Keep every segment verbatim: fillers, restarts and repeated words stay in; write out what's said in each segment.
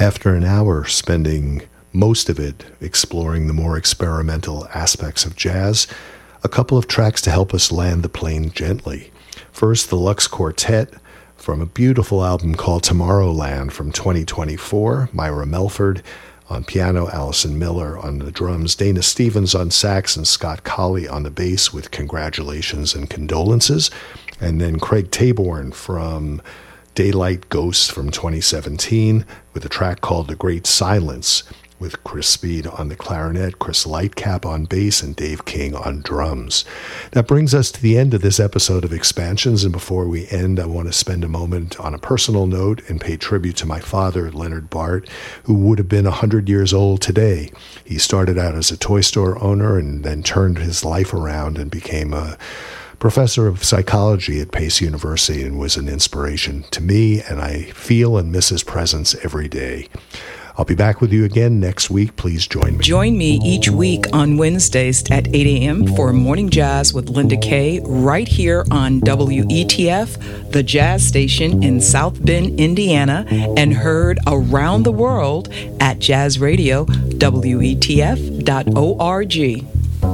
After an hour spending most of it exploring the more experimental aspects of jazz, a couple of tracks to help us land the plane gently. First, the Lux Quartet from a beautiful album called Tomorrowland from twenty twenty-four, Myra Melford on piano, Allison Miller on the drums, Dana Stevens on sax, and Scott Colley on the bass with congratulations and condolences. And then Craig Taborn from Daylight Ghosts from twenty seventeen with a track called The Great Silence with Chris Speed on the clarinet, Chris Lightcap on bass, and Dave King on drums. That brings us to the end of this episode of Expansions, and before we end, I want to spend a moment on a personal note and pay tribute to my father, Leonard Bart, who would have been one hundred years old today. He started out as a toy store owner and then turned his life around and became a professor of psychology at Pace University and was an inspiration to me, and I feel and miss his presence every day. I'll be back with you again next week. Please join me. Join me each week on Wednesdays at eight a.m. for Morning Jazz with Linda Kay right here on W E T F, the jazz station in South Bend, Indiana, and heard around the world at jazz radio W E T F dot org.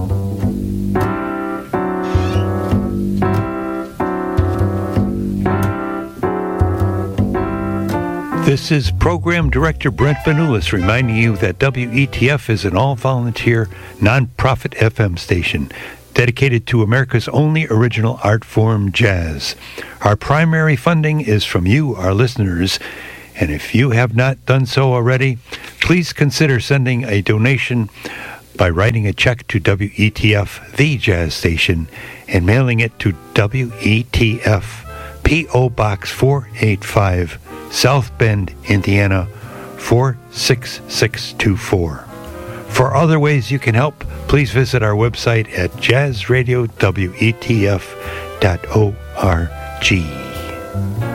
This is Program Director Brent Vanoulis reminding you that W E T F is an all-volunteer, non-profit F M station dedicated to America's only original art form, jazz. Our primary funding is from you, our listeners, and if you have not done so already, please consider sending a donation by writing a check to W E T F, the jazz station, and mailing it to W E T F, P O Box four eighty-five, South Bend, Indiana, four six six two four. For other ways you can help, please visit our website at jazz radio W E T F dot org.